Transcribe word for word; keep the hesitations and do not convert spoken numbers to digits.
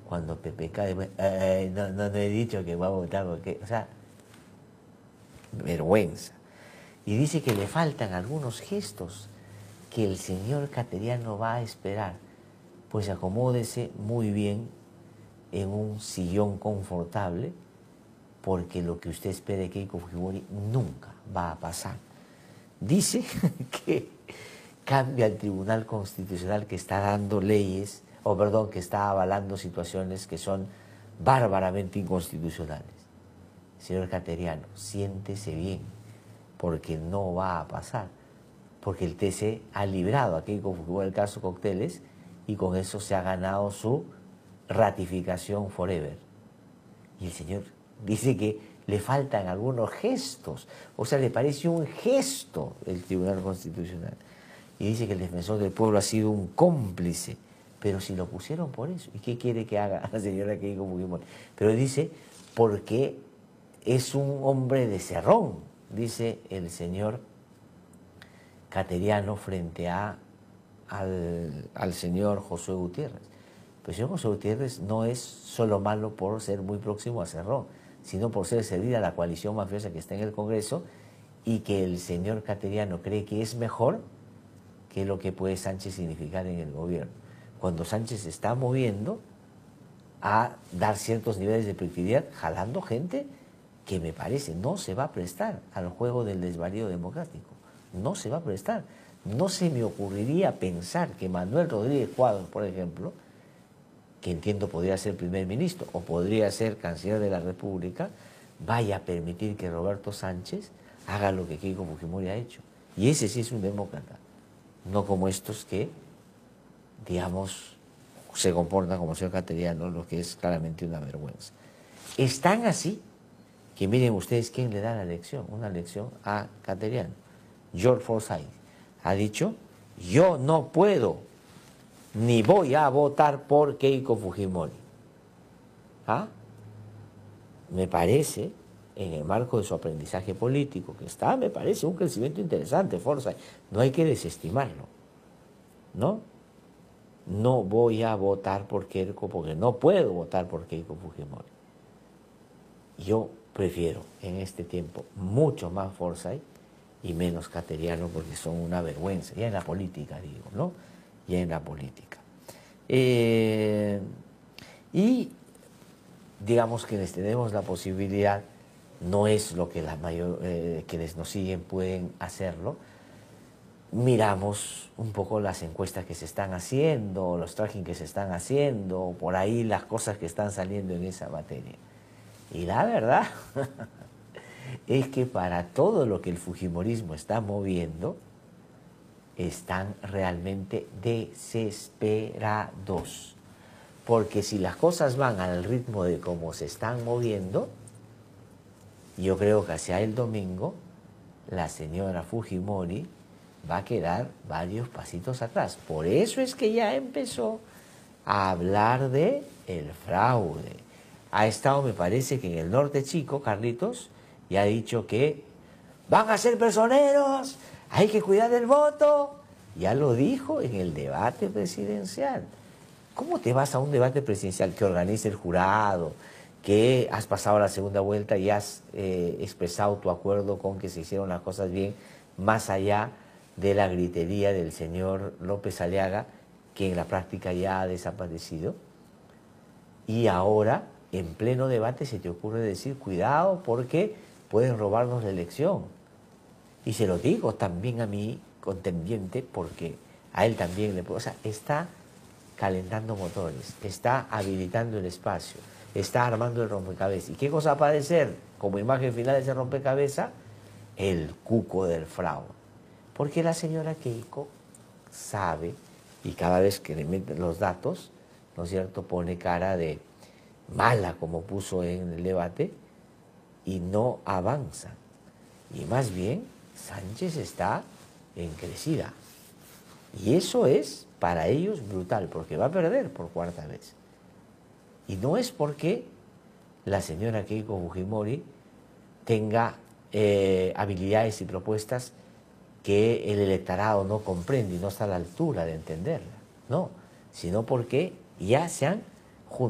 cuando P P K, eh, no, no, no he dicho que va a votar porque, o sea, vergüenza. Y dice que le faltan algunos gestos que el señor Cateriano va a esperar. Pues acomódese muy bien en un sillón confortable, porque lo que usted espera de Keiko Fujimori nunca va a pasar. Dice que cambia el Tribunal Constitucional, que está dando leyes, o perdón, que está avalando situaciones que son bárbaramente inconstitucionales. Señor Cateriano, siéntese bien, porque no va a pasar, porque el T C ha librado a Keiko Fujimori el caso Cocteles y con eso se ha ganado su ratificación forever. Y el señor dice que le faltan algunos gestos, o sea, le parece un gesto el Tribunal Constitucional. Y dice que el defensor del pueblo ha sido un cómplice, pero si lo pusieron por eso. ¿Y qué quiere que haga la señora Keiko Fujimori? Pero dice, porque es un hombre de cerrón, dice el señor Cateriano frente a, al, al señor Josué Gutiérrez. Pero el señor Josué Gutiérrez no es solo malo por ser muy próximo a Cerrón, sino por ser servida a la coalición mafiosa que está en el Congreso, y que el señor Cateriano cree que es mejor que lo que puede Sánchez significar en el gobierno. Cuando Sánchez se está moviendo a dar ciertos niveles de productividad, jalando gente que me parece no se va a prestar al juego del desvarío democrático. No se va a prestar. No se me ocurriría pensar que Manuel Rodríguez Cuadros, por ejemplo, que entiendo podría ser primer ministro o podría ser canciller de la República, vaya a permitir que Roberto Sánchez haga lo que Keiko Fujimori ha hecho. Y ese sí es un demócrata, no como estos que, digamos, se comportan como señor Cateriano, lo que es claramente una vergüenza. Es tan así que miren ustedes quién le da la lección, una lección a Cateriano. George Forsyth ha dicho, yo no puedo ni voy a votar por Keiko Fujimori. ¿Ah? Me parece, en el marco de su aprendizaje político, que está, me parece un crecimiento interesante, Forsyth. No hay que desestimarlo, ¿no? No voy a votar por Keiko, porque no puedo votar por Keiko Fujimori. Yo prefiero en este tiempo mucho más Forsyth y menos Cateriano, porque son una vergüenza, ya en la política digo, ¿no? Ya en la política. Eh, y digamos que les tenemos la posibilidad, no es lo que la mayor, eh, quienes nos siguen pueden hacerlo. Miramos un poco las encuestas que se están haciendo, los tracking que se están haciendo, por ahí las cosas que están saliendo en esa materia. Y la verdad es que para todo lo que el fujimorismo está moviendo, están realmente desesperados. Porque si las cosas van al ritmo de cómo se están moviendo, yo creo que hacia el domingo la señora Fujimori va a quedar varios pasitos atrás. Por eso es que ya empezó a hablar de el fraude. Ha estado, me parece que en el norte chico, Carlitos, y ha dicho que van a ser personeros, hay que cuidar el voto. Ya lo dijo en el debate presidencial. ¿Cómo te vas a un debate presidencial que organiza el jurado, que has pasado la segunda vuelta y has eh, expresado tu acuerdo con que se hicieron las cosas bien, más allá de la gritería del señor López Aliaga, que en la práctica ya ha desaparecido? Y ahora, en pleno debate, se te ocurre decir, cuidado porque pueden robarnos la elección. Y se lo digo también a mi contendiente, porque a él también le puedo... O sea, está calentando motores, está habilitando el espacio, está armando el rompecabezas. ¿Y qué cosa va a aparecer como imagen final de ese rompecabezas? El cuco del fraude. Porque la señora Keiko sabe, y cada vez que le meten los datos, ¿no es cierto?, pone cara de mala, como puso en el debate, y no avanza. Y más bien, Sánchez está en crecida. Y eso es para ellos brutal, porque va a perder por cuarta vez. Y no es porque la señora Keiko Fujimori tenga eh, habilidades y propuestas que el electorado no comprende y no está a la altura de entenderla, no, sino porque ya se han